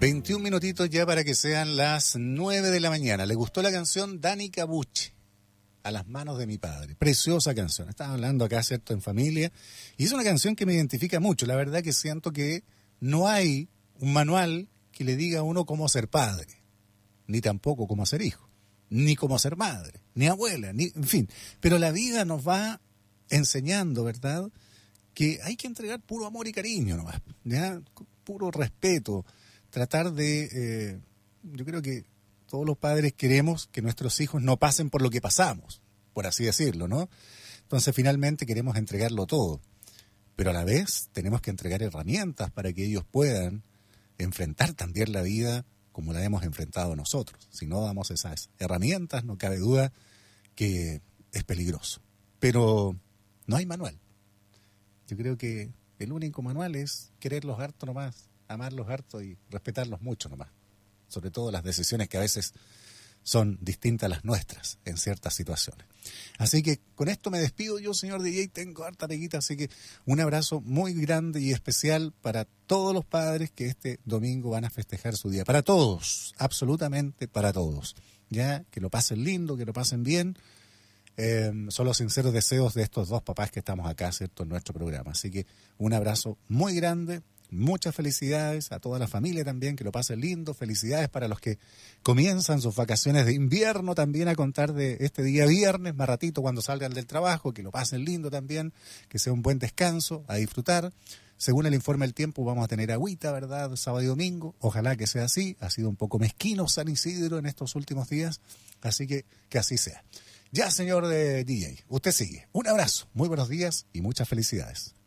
21 minutitos ya para que sean las 9 de la mañana. ¿Le gustó la canción Dani Cabucci? A las manos de mi padre. Preciosa canción. Estaba hablando acá, ¿cierto?, en familia. Y es una canción que me identifica mucho. La verdad que siento que no hay un manual que le diga a uno cómo ser padre. Ni tampoco cómo ser hijo. Ni cómo ser madre. Ni abuela. En fin. Pero la vida nos va enseñando, ¿verdad?, que hay que entregar puro amor y cariño nomás. ¿Ya? Puro respeto. Tratar de, yo creo que todos los padres queremos que nuestros hijos no pasen por lo que pasamos, por así decirlo, ¿no? Entonces finalmente queremos entregarlo todo, pero a la vez tenemos que entregar herramientas para que ellos puedan enfrentar también la vida como la hemos enfrentado nosotros. Si no damos esas herramientas, no cabe duda que es peligroso. Pero no hay manual. Yo creo que el único manual es quererlos harto nomás, amarlos harto y respetarlos mucho nomás. Sobre todo las decisiones que a veces son distintas a las nuestras en ciertas situaciones. Así que con esto me despido yo, señor DJ, tengo harta peguita, así que un abrazo muy grande y especial para todos los padres que este domingo van a festejar su día. Para todos, absolutamente para todos. Ya, que lo pasen lindo, que lo pasen bien. Son los sinceros deseos de estos dos papás que estamos acá, ¿cierto?, en nuestro programa. Así que un abrazo muy grande. Muchas felicidades a toda la familia también, que lo pasen lindo. Felicidades para los que comienzan sus vacaciones de invierno también a contar de este día viernes, más ratito cuando salgan del trabajo, que lo pasen lindo también, que sea un buen descanso, a disfrutar. Según el informe del tiempo vamos a tener agüita, ¿verdad?, sábado y domingo. Ojalá que sea así. Ha sido un poco mezquino San Isidro en estos últimos días, así que así sea. Ya, señor DJ, usted sigue. Un abrazo, muy buenos días y muchas felicidades.